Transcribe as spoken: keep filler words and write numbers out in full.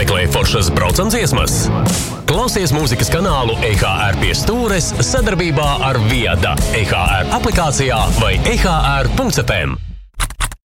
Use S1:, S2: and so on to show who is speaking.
S1: Meklē foršas braucam dziesmas. Klausies mūzikas kanālu E H R pie stūres sadarbībā ar Viada, E H R aplikācijā vai e h r punkts f m.